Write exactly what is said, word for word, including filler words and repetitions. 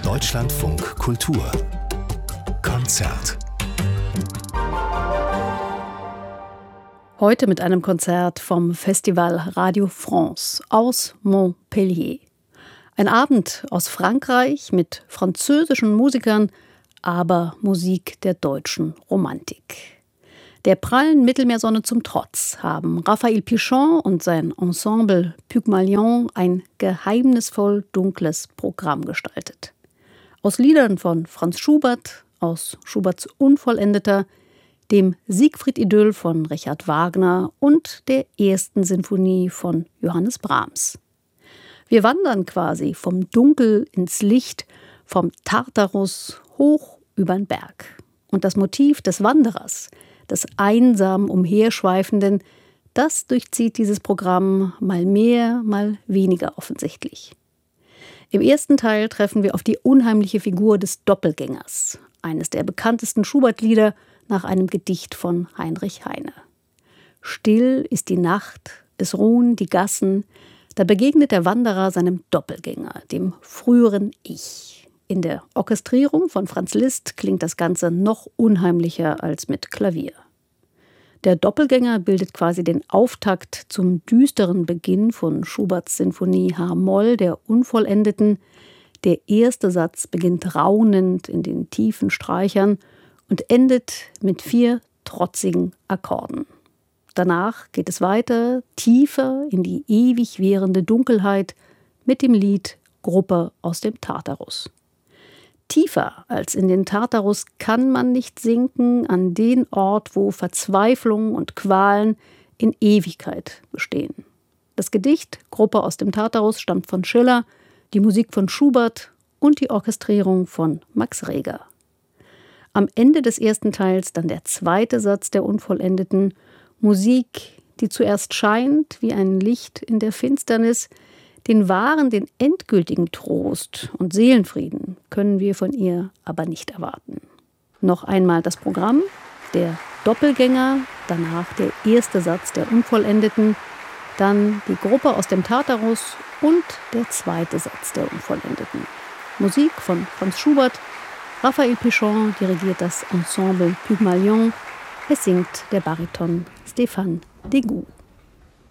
Deutschlandfunk Kultur Konzert. Heute mit einem Konzert vom Festival Radio France aus Montpellier. Ein Abend aus Frankreich mit französischen Musikern, aber Musik der deutschen Romantik. Der prallen Mittelmeersonne zum Trotz haben Raphael Pichon und sein Ensemble Pygmalion ein geheimnisvoll dunkles Programm gestaltet. Aus Liedern von Franz Schubert, aus Schuberts Unvollendeter, dem Siegfried-Idyll von Richard Wagner und der ersten Sinfonie von Johannes Brahms. Wir wandern quasi vom Dunkel ins Licht, vom Tartarus hoch übern Berg. Und das Motiv des Wanderers, des einsam Umherschweifenden, das durchzieht dieses Programm mal mehr, mal weniger offensichtlich. Im ersten Teil treffen wir auf die unheimliche Figur des Doppelgängers, eines der bekanntesten Schubert-Lieder nach einem Gedicht von Heinrich Heine. Still ist die Nacht, es ruhen die Gassen, da begegnet der Wanderer seinem Doppelgänger, dem früheren Ich. In der Orchestrierung von Franz Liszt klingt das Ganze noch unheimlicher als mit Klavier. Der Doppelgänger bildet quasi den Auftakt zum düsteren Beginn von Schuberts Sinfonie H-Moll der Unvollendeten. Der erste Satz beginnt raunend in den tiefen Streichern und endet mit vier trotzigen Akkorden. Danach geht es weiter, tiefer in die ewig währende Dunkelheit mit dem Lied Gruppe aus dem Tartarus. Tiefer als in den Tartarus kann man nicht sinken, an den Ort, wo Verzweiflung und Qualen in Ewigkeit bestehen. Das Gedicht Gruppe aus dem Tartarus stammt von Schiller, die Musik von Schubert und die Orchestrierung von Max Reger. Am Ende des ersten Teils dann der zweite Satz der Unvollendeten, Musik, die zuerst scheint wie ein Licht in der Finsternis. Den wahren, den endgültigen Trost und Seelenfrieden können wir von ihr aber nicht erwarten. Noch einmal das Programm, der Doppelgänger, danach der erste Satz der Unvollendeten, dann die Gruppe aus dem Tartarus und der zweite Satz der Unvollendeten. Musik von Franz Schubert, Raphael Pichon dirigiert das Ensemble Pygmalion, es singt der Bariton Stéphane Degout.